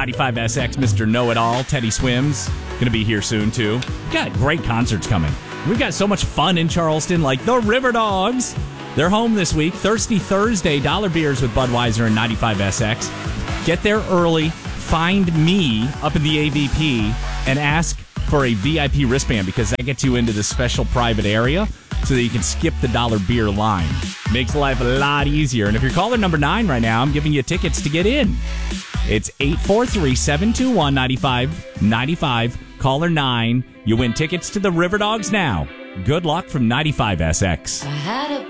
95SX, Mr. Know-It-All, Teddy Swims, going to be here soon, too. We've got great concerts coming. We've got so much fun in Charleston, like the River Dogs. They're home this week. Thirsty Thursday, dollar beers with Budweiser and 95SX. Get there early. Find me up in the AVP and ask for a VIP wristband because that gets you into the special private area so that you can skip the dollar beer line. Makes life a lot easier. And if you're caller number 9 right now, I'm giving you tickets to get in. It's 843-721-9595. Caller 9. You win tickets to the River Dogs now. Good luck from 95SX. I had a